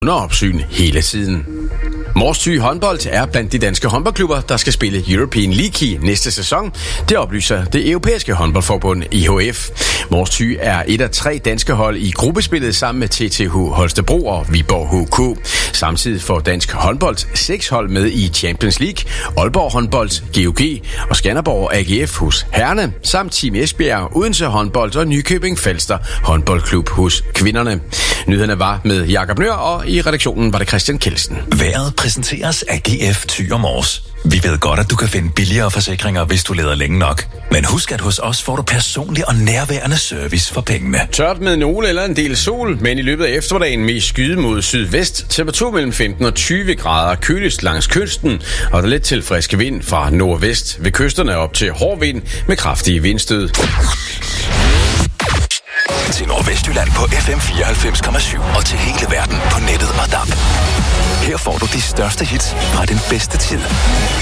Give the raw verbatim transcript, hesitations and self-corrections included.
under opsyn hele tiden. Mors Thy håndbold er blandt de danske håndboldklubber, der skal spille European League i næste sæson. Det oplyser det europæiske håndboldforbund I H F. Mors Thy er et af tre danske hold i gruppespillet sammen med T T H Holstebro og Viborg H K. Samtidig får dansk håndbold seks hold med i Champions League, Aalborg håndbold, G O G og Skanderborg A G F hos herrerne, samt Team Esbjerg, Odense håndbold og Nykøbing Falster håndboldklub hos kvinderne. Nyhederne var med Jakob Nøhr, og i redaktionen var det Christian Kjeldsen. Vejret præsenteres af G F Thy og Mors. Vi ved godt, at du kan finde billigere forsikringer, hvis du leder længe nok. Men husk, at hos os får du personlig og nærværende service for pengene. Tørt med nogle eller en del sol, men i løbet af eftermiddagen mest skyde mod sydvest. Temperatur mellem femten og tyve grader, køligst langs kysten, og der lidt til frisk vind fra nordvest. Ved kysterne op til hård vind med kraftige vindstød. Til Nordvestjylland på F M fireoghalvfems komma syv og til hele verden på nettet og D A B. Her får du de største hits fra den bedste tid.